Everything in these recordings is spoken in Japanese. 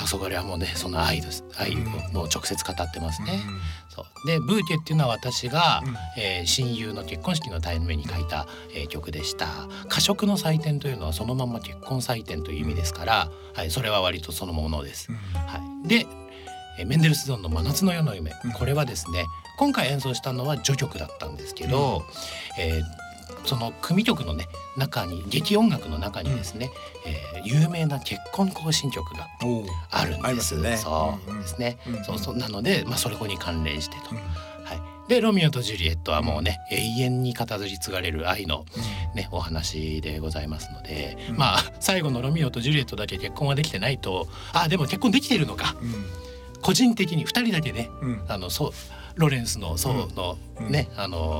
黄昏はもうねその愛です。愛をもう直接語ってますね。そうでブーケっていうのは私が、親友の結婚式のために書いた、曲でした。華燭の祭典というのはそのまま結婚祭典という意味ですから、はい、それは割とそのものです。はい、でメンデルスゾーンの真夏の夜の夢、これはですね今回演奏したのは序曲だったんですけど、その組曲のね中に劇音楽の中にですね、有名な結婚行進曲があるんです。そうですね、そうなので、それに関連してと、はい、でロミオとジュリエットはもうね、永遠に語り継がれる愛の、ね、お話でございますので、最後のロミオとジュリエットだけ結婚はできてないと、でも結婚できているのか、個人的に2人だけね、そうロレンスのそうのね、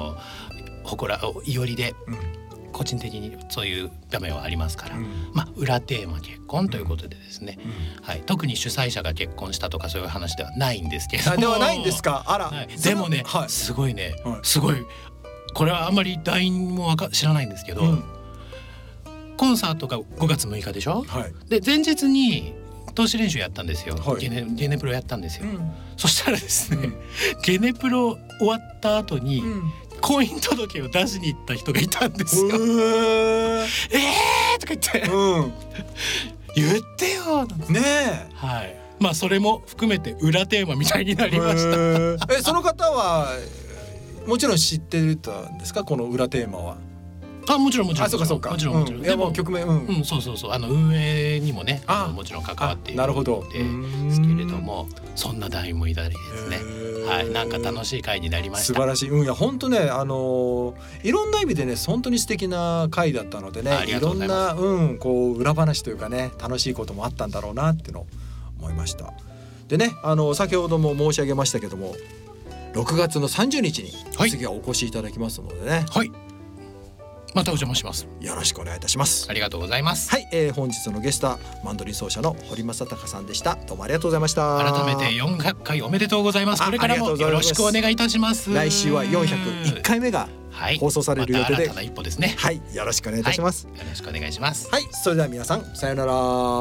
いおりで個人的にそういう場面はありますから、裏テーマ結婚ということでですね、はい、特に主催者が結婚したとかそういう話ではないんですけども。 ではないんですか。あら、 はい、でもね、すごいね、すごいこれはあんまり団員も知らないんですけど、コンサートが5月6日でしょ、で前日に通し練習やったんですよ、ゲネプロやったんですよ、そしたらですね、ゲネプロ終わった後に、婚姻届を出しに行った人がいたんですよ。とか言って、言ってよなんてね。はい。それも含めて裏テーマみたいになりました。 その方はもちろん知ってたんですか、この裏テーマは。もちろん。そうか。もちろん。でも曲名、そう運営にもね、もちろん関わっているのですけれども、そんな団員もいたりですね。はい、なんか楽しい会になりました。素晴らしい。いや本当ね、いろんな意味でね、本当に素敵な会だったのでね、いろんなこう裏話というかね、楽しいこともあったんだろうなっていうのを思いました。でね、先ほども申し上げましたけども、6月の30日に次はお越しいただきますのでね。はい。またお邪魔します。よろしくお願いいたします。ありがとうございます。はい、本日のゲストはマンドリン奏者の堀正孝さんでした。どうもありがとうございました。改めて400回おめでとうございます。これからもよろしくお願いいたします。来週は401回目が放送される予定で、新たな一歩ですね。はい、よろしくお願いいたします。よろしくお願いします。はい、それでは皆さんさようなら。